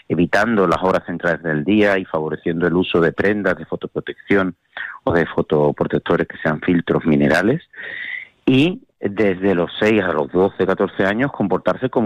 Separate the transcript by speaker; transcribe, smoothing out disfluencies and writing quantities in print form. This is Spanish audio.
Speaker 1: evitando las horas centrales del día y favoreciendo el uso de prendas de fotoprotección o de fotoprotectores que sean filtros minerales. Y desde los 6 a los 12, 14 años comportarse como